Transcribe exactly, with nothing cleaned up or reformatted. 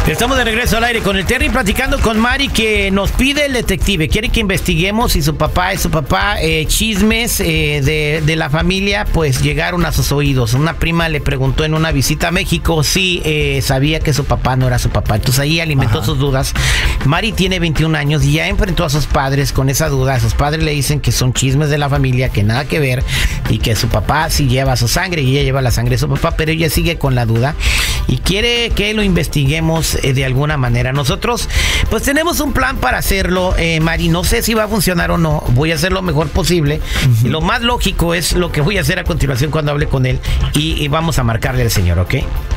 Estamos de regreso al aire con el Terry, platicando con Mari, que nos pide el detective. Quiere que investiguemos si su papá es su papá. Eh, chismes eh, de, de la familia pues llegaron a sus oídos. Una prima le preguntó en una visita a México si eh, sabía que su papá no era su papá. Entonces ahí alimentó Ajá. sus dudas. Mari tiene veintiún años y ya enfrentó a sus padres con esa duda. Sus padres le dicen que son chismes de la familia, que nada que ver, y que su papá sí lleva su sangre y ella lleva la sangre de su papá, pero ella sigue con la duda y quiere que lo investiguemos eh, de alguna manera. Nosotros pues tenemos un plan para hacerlo, eh, Mari. No sé si va a funcionar o no. Voy a hacer lo mejor posible. Uh-huh. Y lo más lógico es lo que voy a hacer a continuación cuando hable con él, y, y vamos a marcarle al señor, ¿ok?